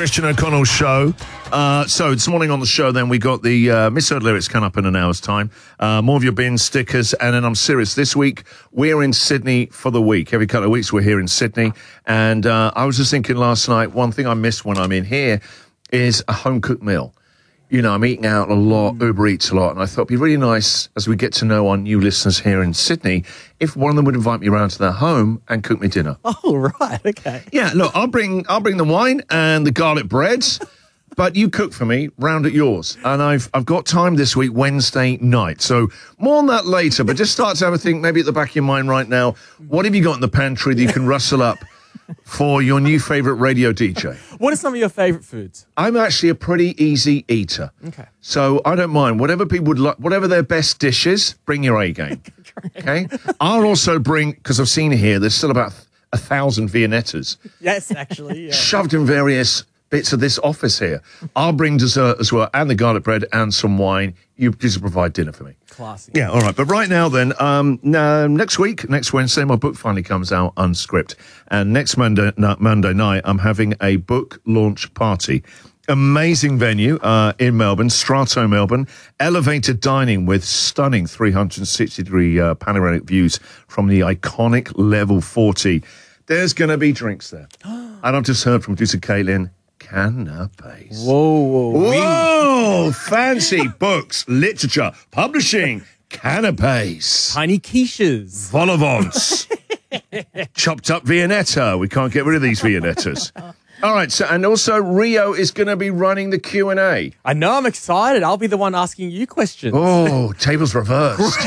Christian O'Connell Show. So this morning on the show, then we got the misheard lyrics coming up in an hour's time. More of your bin stickers, and then I'm serious. This week we're in Sydney for the week. Every couple of weeks we're here in Sydney, and I was just thinking last night. One thing I miss when I'm in here is a home cooked meal. You know, I'm eating out a lot, Uber Eats a lot, and I thought it'd be really nice as we get to know our new listeners here in Sydney if one of them would invite me around to their home and cook me dinner. Oh, right, okay. Yeah, look, I'll bring the wine and the garlic breads, but you cook for me round at yours. And I've got time this week, Wednesday night. So more on that later, but just start to have a think maybe at the back of your mind right now. What have you got in the pantry that you can rustle up for your new favourite radio DJ? What are some of your favourite foods? I'm actually a pretty easy eater. Okay. So I don't mind. Whatever people would like, whatever their best dish is, bring your A game. Okay? I'll also bring, because I've seen here, there's still about 1,000 Viennettas. Yes, actually, yeah. Shoved in various bits of this office here. I'll bring dessert as well, and the garlic bread and some wine. You just provide dinner for me. Classy. Yeah, all right. But right now then, next Wednesday, my book finally comes out unscripted. And next Monday night, I'm having a book launch party. Amazing venue in Melbourne, Strato Melbourne. Elevated dining with stunning 360-degree panoramic views from the iconic Level 40. There's going to be drinks there. And I've just heard from producer Caitlin, canapes. Whoa, fancy books, literature, publishing, canapes. Tiny quiches. Vol au vents. Chopped up Viennetta. We can't get rid of these Viennettas. All right, so and also Rio is going to be running the Q&A. I know, I'm excited. I'll be the one asking you questions. Oh, tables reversed.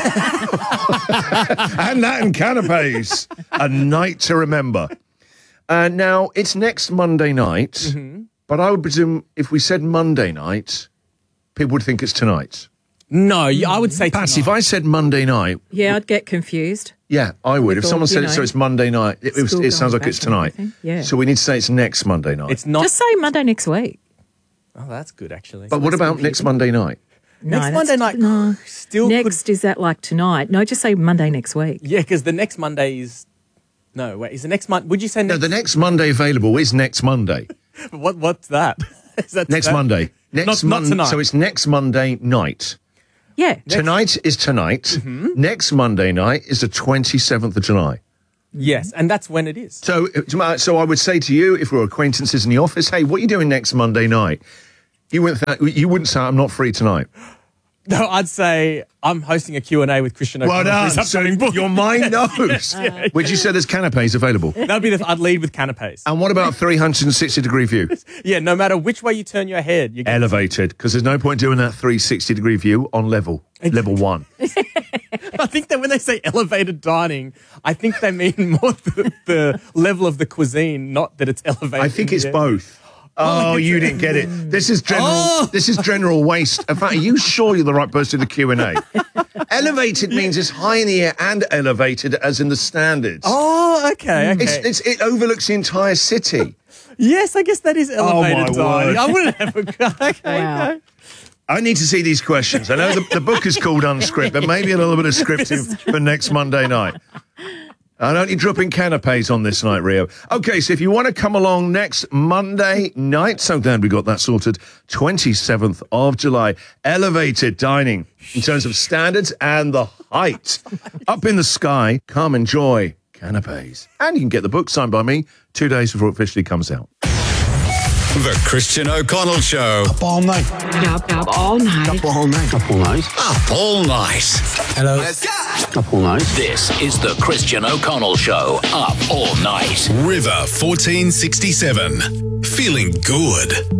And that and canapes. A night to remember. Now, it's next Monday night, but I would presume if we said Monday night, people would think it's tonight. No, I would say Patsy, tonight. if I said Monday night... Yeah, I'd get confused. Yeah, I would. If someone said it, so it's Monday night, it sounds like it's tonight. Yeah. So we need to say it's next Monday night. It's not. Just say Monday next week. Oh, that's good, actually. But what about next Monday night? Next Monday night No. still Next, is that like tonight? No, just say Monday next week. Yeah, because the next Monday is... No, wait, is the next Monday... Would you say No, the next Monday available is next Monday. What's that? Is that Next today? Monday. Not tonight. So it's next Monday night. Yeah. Tonight is tonight. Next Monday night is the 27th of July. Yes, and that's when it is. So I would say to you, if we're acquaintances in the office, hey, what are you doing next Monday night? You wouldn't say, I'm not free tonight. No, I'd say I'm hosting a Q&A with Christian O'Connell. Well done. for his upcoming book. Your mind knows. Which you said there's canapes available. That'd be I'd lead with canapes. And what about 360-degree view? Yeah, no matter which way you turn your head, you get Elevated, because there's no point doing that 360-degree view on level 1. I think that when they say elevated dining, I think they mean more the level of the cuisine, not that it's elevated. I think it's both. Oh, you didn't get it. This is general. This is general waste. In fact, are you sure you're the right person to the Q&A? Elevated means it's high in the air and elevated, as in the standards. Oh, okay. It overlooks the entire city. Yes, I guess that is elevated dining. word. I wouldn't have okay. Wow. Okay. I need to see these questions. I know the book is called Unscript, but maybe a little bit of scripting for next Monday night. And only dropping canapes on this night, Rio. Okay, so if you want to come along next Monday night, so glad we got that sorted, 27th of July, elevated dining in terms of standards and the height. Up in the sky, come enjoy canapes. And you can get the book signed by me 2 days before it officially comes out. The Christian O'Connell Show. Up all night. Up all night. Up all night. Up all night. Up all night. Hello. Up all night. This is the Christian O'Connell Show. Up all night. River 1467. Feeling good.